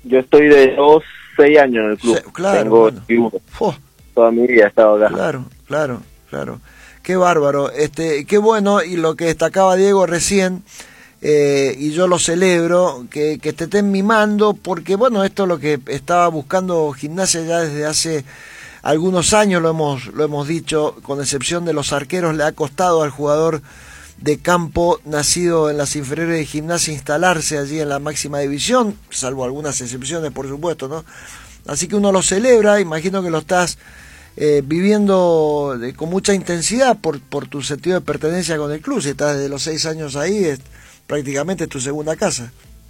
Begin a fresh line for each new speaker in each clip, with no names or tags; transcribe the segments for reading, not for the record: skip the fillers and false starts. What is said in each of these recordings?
Yo estoy de 6 años en el club.
Claro,
tengo
bueno.
21.
Oh,
Toda mi vida he estado acá.
claro. Qué bárbaro, qué bueno, y lo que destacaba Diego recién, y yo lo celebro, que te estén mimando, porque bueno, esto es lo que estaba buscando Gimnasia ya desde hace algunos años, lo hemos dicho, con excepción de los arqueros, le ha costado al jugador de campo nacido en las inferiores de Gimnasia instalarse allí en la máxima división, salvo algunas excepciones, por supuesto, ¿no? Así que uno lo celebra, imagino que lo estás viviendo con mucha intensidad por tu sentido de pertenencia con el club. Si estás desde los 6 años ahí, prácticamente es tu segunda casa.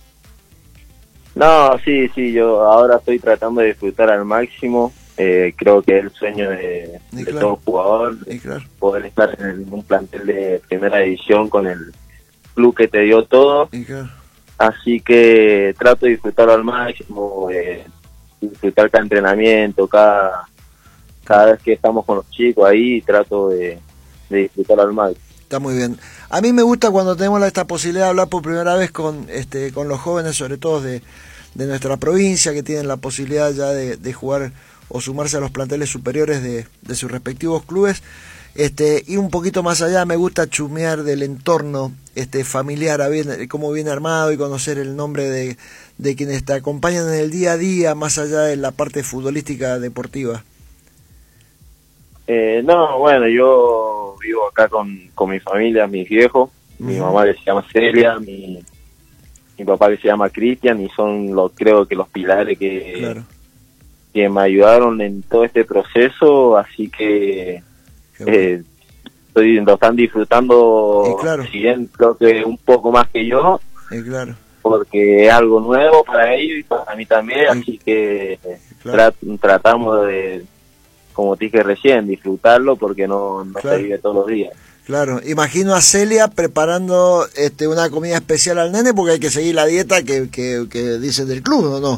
No, sí, yo ahora estoy tratando de disfrutar al máximo. Creo que es el sueño de
claro,
todo jugador,
claro,
poder estar en un plantel de primera división con el club que te dio todo.
Claro.
Así que trato de disfrutarlo al máximo, disfrutar cada entrenamiento, cada vez que estamos con los chicos ahí, trato de disfrutarlo al máximo.
Está muy bien. A mí me gusta cuando tenemos esta posibilidad de hablar por primera vez con los jóvenes, sobre todo de nuestra provincia, que tienen la posibilidad ya de jugar o sumarse a los planteles superiores de sus respectivos clubes. Ir un poquito más allá, me gusta chumear del entorno familiar, cómo viene armado, y conocer el nombre de quienes te acompañan en el día a día, más allá de la parte futbolística deportiva.
No, bueno, yo vivo acá con mi familia, mis viejos, mi mamá que se llama Celia, mi papá que se llama Cristian, y son creo que los pilares que me ayudaron en todo este proceso, así que lo están disfrutando, si bien creo que un poco más que yo, porque es algo nuevo para ellos y para mí también, así que tratamos de, como te dije recién, disfrutarlo, porque no se vive todos los días.
Claro, imagino a Celia preparando una comida especial al nene, porque hay que seguir la dieta que dicen del club, ¿no?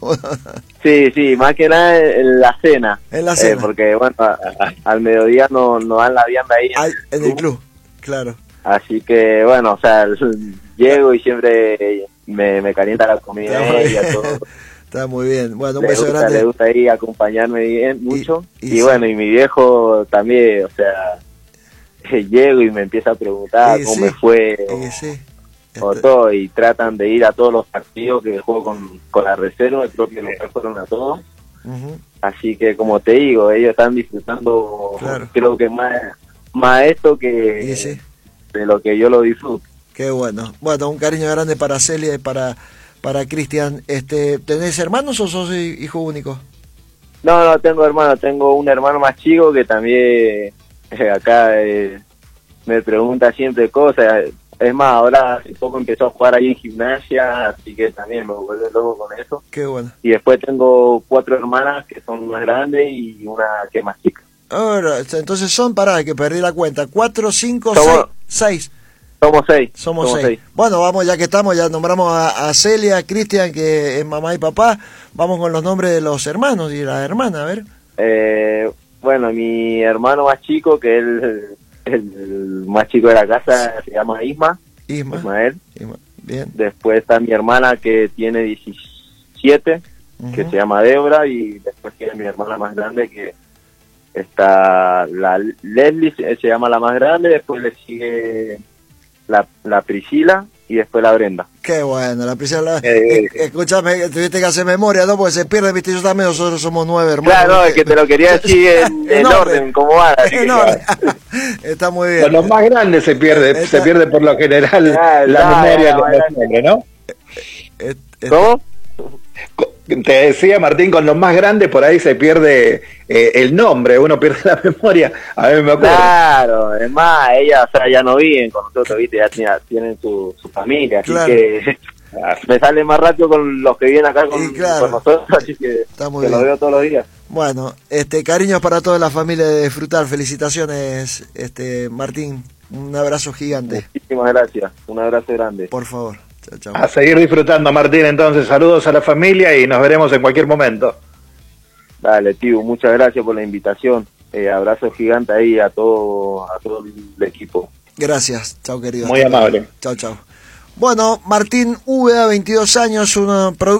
Sí, más que nada en la cena. Porque bueno, al mediodía nos dan la vianda ahí
en el club, claro.
Así que bueno, o sea, llego y siempre me calienta la comida y todo.
Está muy bien. Bueno, un beso grande.
Le gusta ahí acompañarme bien, mucho. Y bueno, y mi viejo también, o sea, llego y me empieza a preguntar cómo me fue o todo, y tratan de ir a todos los partidos que juego con la reserva, creo que me fueron a todos. Así que, como te digo, ellos están disfrutando, creo que más esto que de lo que yo lo disfruto.
Qué bueno. Bueno, un cariño grande para Celia y para Cristian. ¿Tenés hermanos o sos hijo único?
No, tengo hermanos. Tengo un hermano más chico que también acá me pregunta siempre cosas. Es más, ahora hace poco empezó a jugar ahí en Gimnasia, así que también me vuelve loco con eso.
Qué bueno.
Y después tengo 4 hermanas que son más grandes y una que es más chica.
Ahora, entonces son, que perdí la cuenta, 4, 5, 6. Somos 6. Bueno, vamos, ya que estamos, ya nombramos a Celia, a Cristian, que es mamá y papá. Vamos con los nombres de los hermanos y la hermana, a ver.
Bueno, mi hermano más chico, que es el más chico de la casa, se llama Ismael.
Bien.
Después está mi hermana, que tiene 17, que se llama Débora, y después tiene mi hermana más grande, que está la Leslie, se llama la más grande, después le sigue la Priscila y después la Brenda.
Qué bueno, la Priscila. Escúchame, tuviste que hacer memoria, ¿no? Porque se pierde, viste, yo también, nosotros somos 9 hermanos.
Claro, es que te lo quería decir en orden, como va.
Está muy bien.
Con los más grandes se pierde por lo general la memoria de los nombres, ¿no?
¿Cómo?
Te decía, Martín, con los más grandes por ahí se pierde el nombre, uno pierde la memoria. A mí me acuerdo.
Claro, es más, ellas, o sea, ya no viven con nosotros, ¿viste? Ya tienen su familia, así que me sale más rápido con los que vienen acá con nosotros, así que lo veo todos los días.
Bueno, cariños para toda la familia de Frutal, felicitaciones, Martín, un abrazo gigante.
Muchísimas gracias, un abrazo grande.
Por favor. Chao, chao.
A seguir disfrutando, Martín, entonces, saludos a la familia y nos veremos en cualquier momento.
Dale, tío, muchas gracias por la invitación. Abrazo gigante ahí a todo el equipo.
Gracias, chao querido.
Muy amable.
Chao. Bueno, Martín Úbeda, 22 años, un productor